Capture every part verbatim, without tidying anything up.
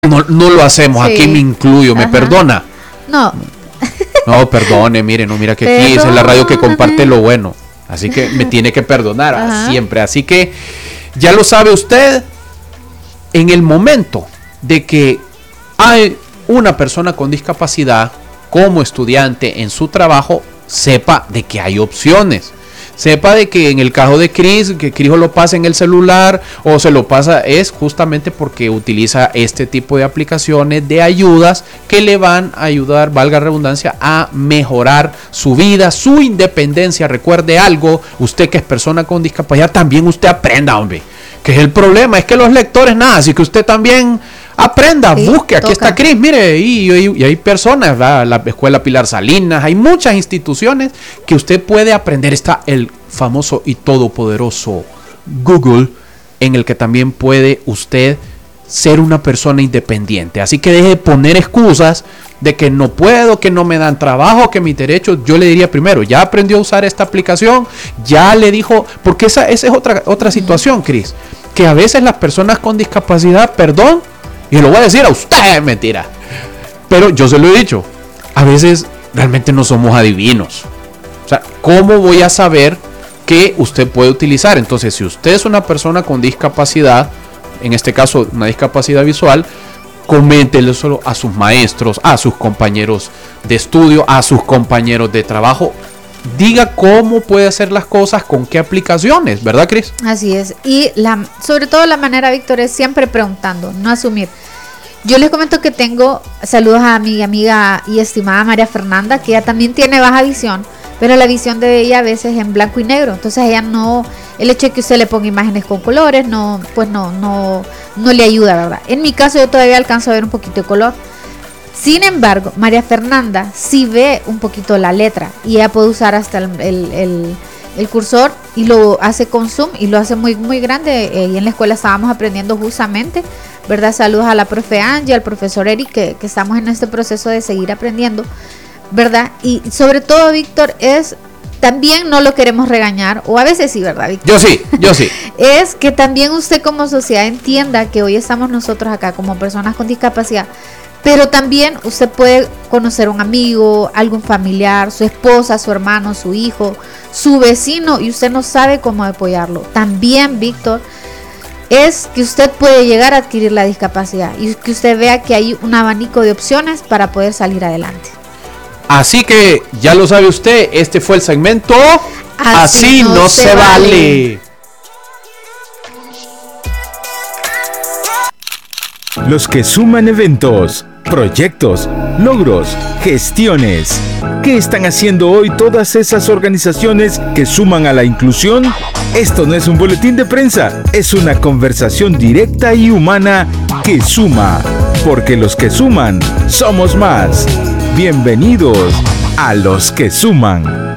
no, no lo hacemos, sí. Aquí me incluyo, ¿me Ajá. perdona? No. No, perdone, mire, no, mira que aquí es la radio que comparte lo bueno. Así que me tiene que perdonar Ajá. siempre. Así que ya lo sabe usted, en el momento de que hay una persona con discapacidad como estudiante en su trabajo, sepa de que hay opciones. Sepa de que en el caso de Cris, que Cris lo pasa en el celular o se lo pasa, es justamente porque utiliza este tipo de aplicaciones de ayudas que le van a ayudar, valga la redundancia, a mejorar su vida, su independencia. Recuerde algo, usted que es persona con discapacidad, también usted aprenda, hombre. Que es el problema, es que los lectores nada, así que usted también aprenda, sí, busque, aquí toca. Está Cris, mire, y, y, y hay personas, ¿verdad? La Escuela Pilar Salinas, hay muchas instituciones que usted puede aprender. Está el famoso y todopoderoso Google, en el que también puede usted ser una persona independiente. Así que deje de poner excusas de que no puedo, que no me dan trabajo, que mis derechos. Yo le diría primero, ya aprendió a usar esta aplicación, ya le dijo, porque esa, esa es otra, otra situación, Cris, que a veces las personas con discapacidad, perdón, y lo voy a decir a usted, mentira, pero yo se lo he dicho, a veces realmente no somos adivinos. O sea, ¿cómo voy a saber qué usted puede utilizar? Entonces, si usted es una persona con discapacidad, en este caso una discapacidad visual, coméntele solo a sus maestros, a sus compañeros de estudio, a sus compañeros de trabajo. Diga cómo puede hacer las cosas, con qué aplicaciones, ¿verdad, Cris? Así es. Y la, sobre todo la manera, Víctor, es siempre preguntando, no asumir. Yo les comento que tengo saludos a mi amiga y estimada María Fernanda, que ella también tiene baja visión, pero la visión de ella a veces es en blanco y negro. Entonces ella no, el hecho de que usted le ponga imágenes con colores, no, pues no, no, no le ayuda, ¿verdad? En mi caso yo todavía alcanzo a ver un poquito de color. Sin embargo, María Fernanda sí ve un poquito la letra y ella puede usar hasta el, el, el, el cursor y lo hace con zoom y lo hace muy, muy grande. Eh, y en la escuela estábamos aprendiendo justamente, ¿verdad? Saludos a la profe Angie, al profesor Eric, que, que estamos en este proceso de seguir aprendiendo, ¿verdad? Y sobre todo, Víctor, es también no lo queremos regañar, o a veces sí, ¿verdad, Víctor? Yo sí, yo sí. Es que también usted como sociedad entienda que hoy estamos nosotros acá como personas con discapacidad, pero también usted puede conocer un amigo, algún familiar, su esposa, su hermano, su hijo, su vecino, y usted no sabe cómo apoyarlo. También, Víctor, es que usted puede llegar a adquirir la discapacidad y que usted vea que hay un abanico de opciones para poder salir adelante. Así que ya lo sabe usted, este fue el segmento Así, Así no, no se, se vale. vale. Los que suman eventos, proyectos, logros, gestiones. ¿Qué están haciendo hoy todas esas organizaciones que suman a la inclusión? Esto no es un boletín de prensa, es una conversación directa y humana que suma, porque los que suman somos más. Bienvenidos a Los que Suman.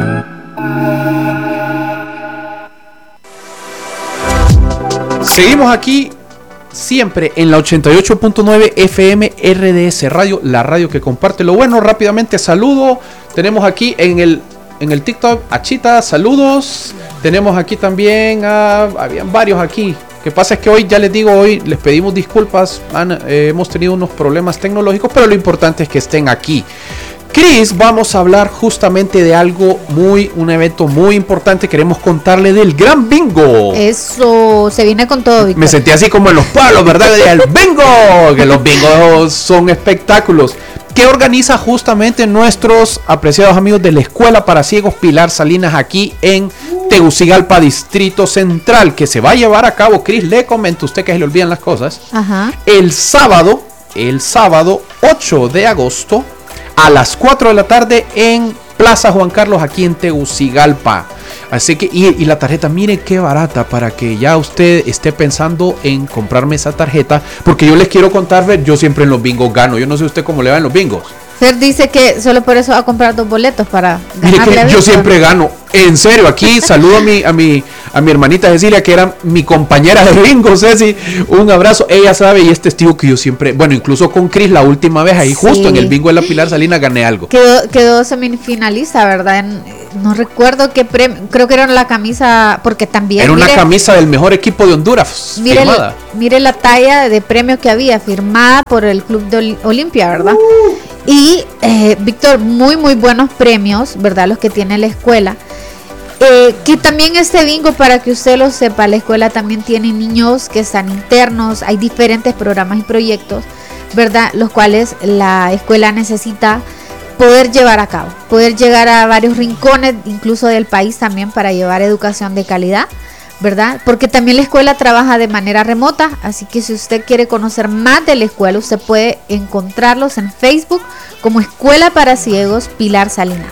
Seguimos aquí siempre en la ochenta y ocho punto nueve F M R D S Radio, la radio que comparte lo bueno. Rápidamente saludo. Tenemos aquí en el en el TikTok a Chita, saludos. Tenemos aquí también a, habían varios aquí. Lo que pasa es que hoy, ya les digo, hoy les pedimos disculpas, han, eh, hemos tenido unos problemas tecnológicos, pero lo importante es que estén aquí. Cris, vamos a hablar justamente de algo muy, un evento muy importante. Queremos contarle del Gran Bingo. Eso, se viene con todo, Víctor. Me sentí así como en los pueblos, ¿verdad? El bingo, que los bingos son espectáculos que organiza justamente nuestros apreciados amigos de la Escuela para Ciegos Pilar Salinas aquí en Tegucigalpa, Distrito Central, que se va a llevar a cabo, Cris, le comento, usted que se le olvidan las cosas, Ajá. el sábado, el sábado ocho de agosto a las cuatro de la tarde en Plaza Juan Carlos, aquí en Tegucigalpa. Así que, y, y la tarjeta, mire qué barata, para que ya usted esté pensando en comprarme esa tarjeta, porque yo les quiero contar, ver, yo siempre en los bingos gano. Yo no sé usted cómo le va en los bingos. Fer dice que solo por eso va a comprar dos boletos para ganar. Mire que yo siempre gano. En serio, aquí saludo a mi, a mi, a mi hermanita Cecilia, que era mi compañera de bingo, Ceci, un abrazo. Ella sabe y es testigo que yo siempre, bueno, incluso con Cris la última vez ahí, sí, justo en el bingo de la Pilar Salinas gané algo. Quedó, quedó semifinalista, ¿verdad? En, no recuerdo qué premio, creo que era la camisa, porque también... Era una mire, camisa del mejor equipo de Honduras, mire, firmada. El, mire la talla de premio que había, firmada por el Club de Olimpia, ¿verdad? Uh. Y, eh, Víctor, muy, muy buenos premios, ¿verdad? Los que tiene la escuela. Eh, que también este bingo, para que usted lo sepa, la escuela también tiene niños que están internos, hay diferentes programas y proyectos, ¿verdad? Los cuales la escuela necesita poder llevar a cabo, poder llegar a varios rincones, incluso del país también, para llevar educación de calidad, ¿verdad? Porque también la escuela trabaja de manera remota, así que si usted quiere conocer más de la escuela, usted puede encontrarlos en Facebook como Escuela para Ciegos Pilar Salinas.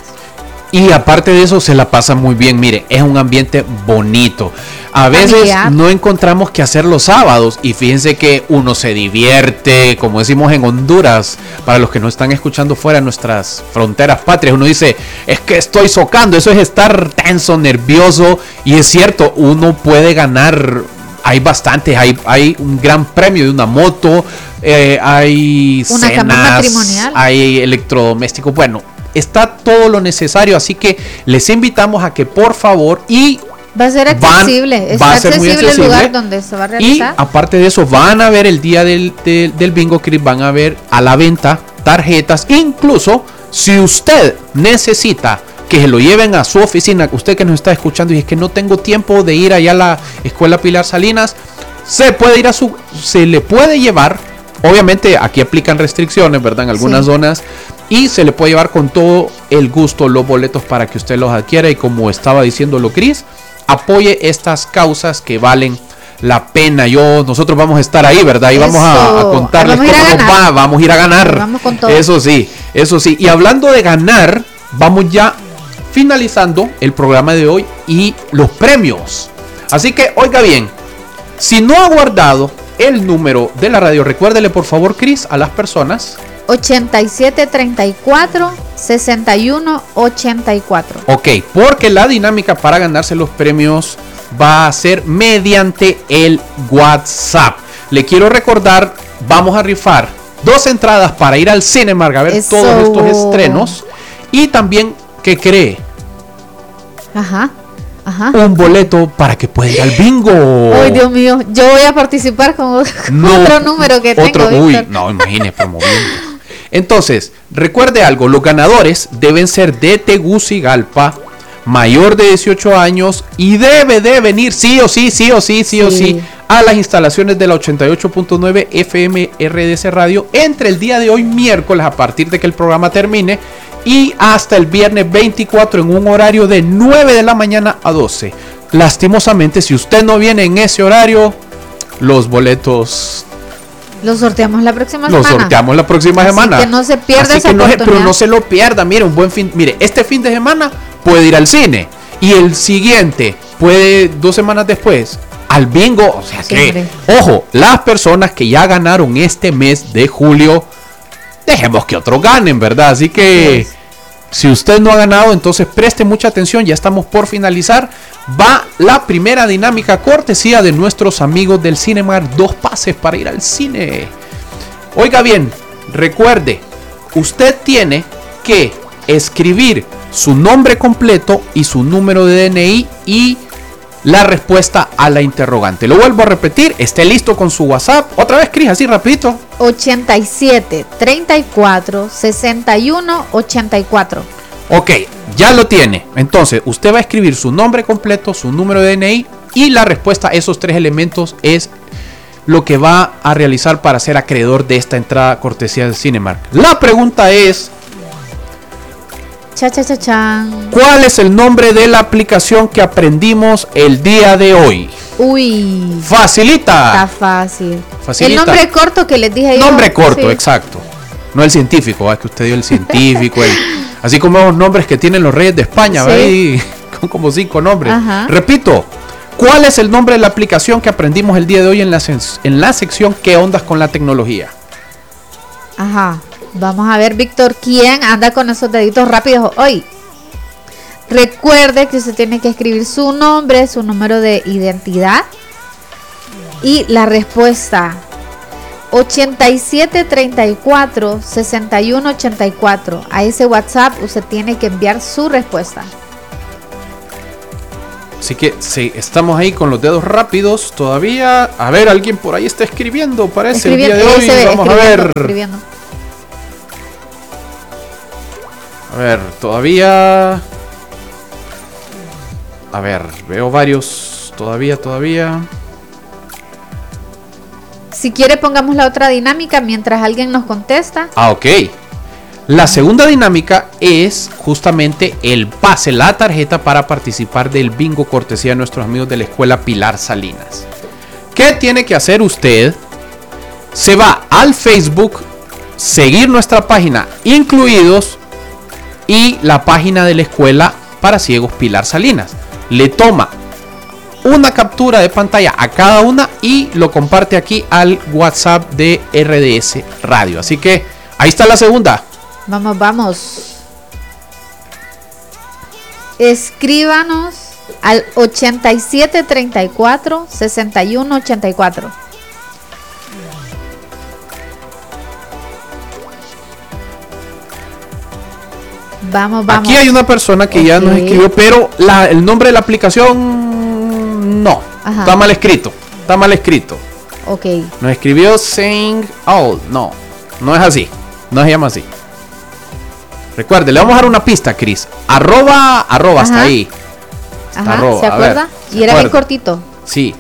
Y aparte de eso, se la pasa muy bien. Mire, es un ambiente bonito. A veces familiar. No encontramos qué hacer los sábados. Y fíjense que uno se divierte, como decimos en Honduras, para los que no están escuchando fuera de nuestras fronteras patrias. Uno dice, es que estoy socando. Eso es estar tenso, nervioso. Y es cierto, uno puede ganar. Hay bastantes. Hay, hay un gran premio de una moto. Eh, hay una cenas. Cama matrimonial. Hay electrodomésticos. Bueno, está todo lo necesario, así que les invitamos a que por favor y va a ser accesible, van, está va a ser accesible, muy accesible el lugar donde se va a realizar. Y aparte de eso, van a ver el día del, del, del bingo, Cris, van a ver a la venta tarjetas, incluso si usted necesita que se lo lleven a su oficina, usted que nos está escuchando y es que no tengo tiempo de ir allá a la Escuela Pilar Salinas, se puede ir a su, se le puede llevar, obviamente aquí aplican restricciones, ¿verdad? En algunas sí. zonas. Y se le puede llevar con todo el gusto los boletos para que usted los adquiera. Y como estaba diciéndolo Cris, apoye estas causas que valen la pena. Yo, nosotros vamos a estar ahí, ¿verdad? Y vamos a, a contarles vamos cómo a nos va. Vamos a ir a ganar. Vamos con todo. Eso sí, eso sí. Y hablando de ganar, vamos ya finalizando el programa de hoy y los premios. Así que, oiga bien, si no ha guardado el número de la radio, recuérdele por favor, Cris, a las personas... ochenta y siete treinta y cuatro sesenta y uno ochenta y cuatro. Ok, porque la dinámica para ganarse los premios va a ser mediante el WhatsApp. Le quiero recordar, vamos a rifar dos entradas para ir al Cinemark a ver Eso. todos estos estrenos. Y también, ¿qué cree? Ajá. Ajá. Un boleto para que pueda ir al bingo. Ay, Dios mío, yo voy a participar con no, otro número que otro, tengo. Uy, no, imagínese promoviendo. Entonces, recuerde algo, los ganadores deben ser de Tegucigalpa, mayor de dieciocho años y debe de venir sí o sí, sí o sí, sí, sí. o sí a las instalaciones de la ochenta y ocho punto nueve F M R D C Radio entre el día de hoy, miércoles, a partir de que el programa termine, y hasta el viernes veinticuatro en un horario de nueve de la mañana a doce. Lastimosamente, si usted no viene en ese horario, los boletos... Los sorteamos la próxima Los semana. sorteamos la próxima Así semana. que no se pierda Así esa que no se, oportunidad. pero no se lo pierda. Mire, un buen fin. Mire, este fin de semana puede ir al cine. Y el siguiente puede, dos semanas después, al bingo. O sea que, ojo, las personas que ya ganaron este mes de julio, dejemos que otros ganen, ¿verdad? Así que, sí. Si usted no ha ganado, entonces preste mucha atención. Ya estamos por finalizar. Va la primera dinámica cortesía de nuestros amigos del Cinemark. Dos pases para ir al cine. Oiga bien, recuerde, usted tiene que escribir su nombre completo y su número de D N I y la respuesta a la interrogante. Lo vuelvo a repetir, esté listo con su WhatsApp. Otra vez, Cris, así rapidito. ochenta y siete treinta y cuatro sesenta y uno ochenta y cuatro. Ok, ya lo tiene. Entonces, usted va a escribir su nombre completo, su número de D N I y la respuesta a esos tres elementos es lo que va a realizar para ser acreedor de esta entrada cortesía del Cinemark. La pregunta es... Cha, cha, cha, chan. ¿Cuál es el nombre de la aplicación que aprendimos el día de hoy? Uy. Facilita. Está fácil. Facilita. El nombre corto que les dije yo. Nombre corto, sí. Exacto. No el científico, es que usted dio el científico. el, así como los nombres que tienen los reyes de España, sí. Ahí, con como cinco nombres. Ajá. Repito, ¿cuál es el nombre de la aplicación que aprendimos el día de hoy en la, en la sección ¿Qué ondas con la tecnología? Ajá. Vamos a ver, Víctor, ¿quién anda con esos deditos rápidos hoy? Recuerde que usted tiene que escribir su nombre, su número de identidad y la respuesta. ochenta y siete treinta y cuatro sesenta y uno ochenta y cuatro. A ese WhatsApp usted tiene que enviar su respuesta. Así que sí, estamos ahí con los dedos rápidos todavía. A ver, alguien por ahí está escribiendo, parece, el día de hoy. Vamos a ver. Escribiendo. A ver, todavía. A ver, veo varios. Todavía, todavía. Si quiere, pongamos la otra dinámica mientras alguien nos contesta. Ah, ok. La segunda dinámica es justamente el pase, la tarjeta para participar del bingo cortesía de nuestros amigos de la escuela Pilar Salinas. ¿Qué tiene que hacer usted? Se va al Facebook, seguir nuestra página Incluidos y la página de la escuela para ciegos Pilar Salinas. Le toma una captura de pantalla a cada una y lo comparte aquí al WhatsApp de R D S Radio. Así que ahí está la segunda. Vamos, vamos. Escríbanos al ochenta y siete treinta y cuatro sesenta y uno ochenta y cuatro. Vamos, vamos. Aquí hay una persona que okay. ya nos escribió, pero la, el nombre de la aplicación no. Ajá. Está mal escrito. Está mal escrito. Ok. Nos escribió Sing All. No, no es así. No se llama así. Recuerde, le vamos a dar una pista, Cris. Arroba, arroba, hasta ahí. Hasta Ajá, arroba. ¿Se acuerda? Ver, y era bien cortito. Sí.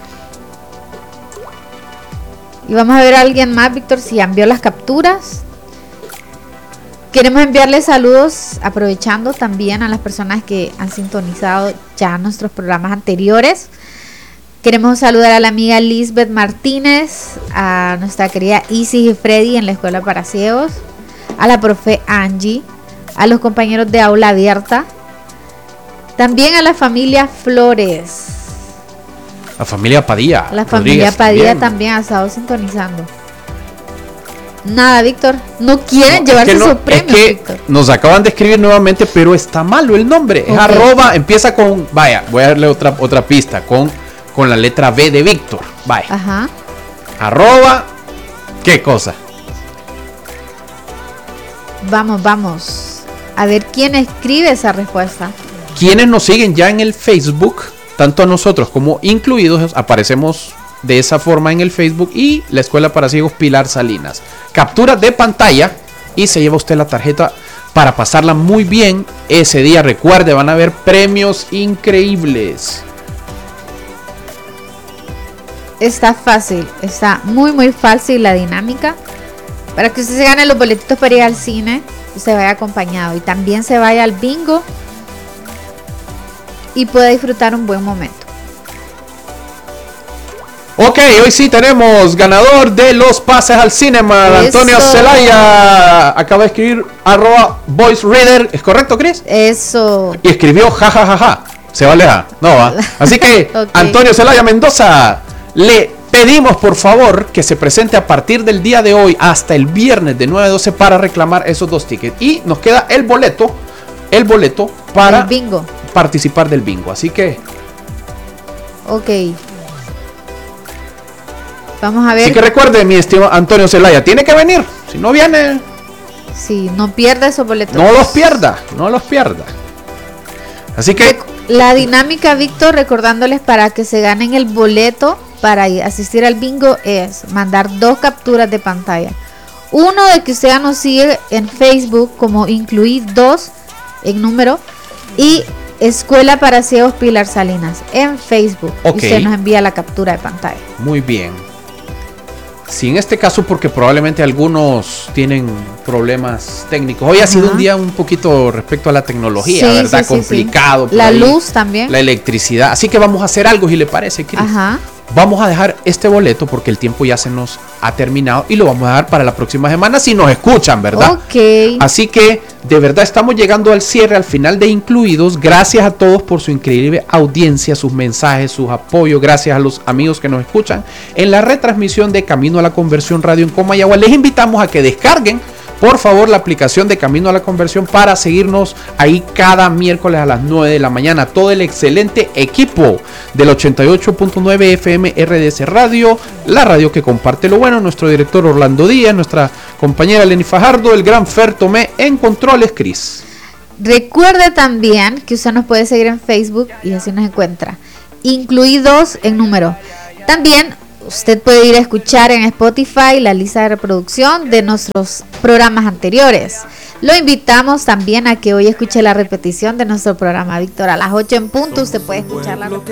Y vamos a ver a alguien más, Víctor, si envió las capturas. Queremos enviarles saludos, aprovechando también a las personas que han sintonizado ya nuestros programas anteriores. Queremos saludar a la amiga Lisbeth Martínez, a nuestra querida Isis y Freddy en la Escuela para Ciegos, a la profe Angie, a los compañeros de Aula Abierta, también a la familia Flores. La familia Padilla. La familia Padilla también. también ha estado sintonizando. Nada, Víctor, no quieren no, llevarse es que no, su premio, es que Víctor. Nos acaban de escribir nuevamente, pero está malo el nombre. Okay. Es arroba, empieza con, vaya, voy a darle otra, otra pista, con, con la letra B de Víctor. Vaya. Ajá. Arroba, ¿qué cosa? Vamos, vamos. A ver quién escribe esa respuesta. Quienes nos siguen ya en el Facebook, tanto a nosotros como Incluidos, aparecemos de esa forma en el Facebook y la Escuela para Ciegos Pilar Salinas. Captura de pantalla y se lleva usted la tarjeta para pasarla muy bien ese día. Recuerde, van a haber premios increíbles. Está fácil, está muy muy fácil la dinámica. Para que usted se gane los boletitos para ir al cine, usted vaya acompañado y también se vaya al bingo y pueda disfrutar un buen momento. Ok, hoy sí tenemos ganador de los pases al cinema, Antonio Zelaya. Acaba de escribir arroba voice reader. ¿Es correcto, Cris? Eso. Y escribió jajajaja. Ja, ja, ja. Se vale, ja. No va. Así que okay. Antonio Zelaya Mendoza, le pedimos por favor que se presente a partir del día de hoy hasta el viernes de nueve a doce para reclamar esos dos tickets. Y nos queda el boleto, el boleto para el bingo. Participar del bingo. Así que. Ok. Vamos a ver. Así que recuerde, mi estimado Antonio Zelaya, tiene que venir. Si no viene. Sí, no pierda esos boletos. No los pierda, no los pierda. Así que. La dinámica, Víctor, recordándoles para que se ganen el boleto para asistir al bingo es mandar dos capturas de pantalla. Uno de que usted nos sigue en Facebook como Incluidos en número y Escuela para Ciegos Pilar Salinas en Facebook. Okay. Y usted nos envía la captura de pantalla. Muy bien. Sí, en este caso porque probablemente algunos tienen problemas técnicos. Hoy Ajá. ha sido un día un poquito respecto a la tecnología, sí, ¿verdad? Sí, complicado. Sí. La ahí, luz también. La electricidad. Así que vamos a hacer algo, si le parece, Cris. Ajá. Vamos a dejar este boleto porque el tiempo ya se nos ha terminado y lo vamos a dar para la próxima semana si nos escuchan, ¿verdad? Ok. Así que de verdad estamos llegando al cierre, al final de Incluidos. Gracias a todos por su increíble audiencia, sus mensajes, sus apoyos. Gracias a los amigos que nos escuchan en la retransmisión de Camino a la Conversión Radio en Comayagua. Les invitamos a que descarguen por favor, la aplicación de Camino a la Conversión para seguirnos ahí cada miércoles a las nueve de la mañana. Todo el excelente equipo del ochenta y ocho punto nueve F M R D S Radio, la radio que comparte lo bueno, nuestro director Orlando Díaz, nuestra compañera Lenny Fajardo, el gran Fer Tomé en Controles, Cris. Recuerde también que usted nos puede seguir en Facebook y así nos encuentra, incluidos en número. También usted puede ir a escuchar en Spotify la lista de reproducción de nuestros programas anteriores. Lo invitamos también a que hoy escuche la repetición de nuestro programa, Víctor, a las ocho en punto. Usted puede escuchar la repetición.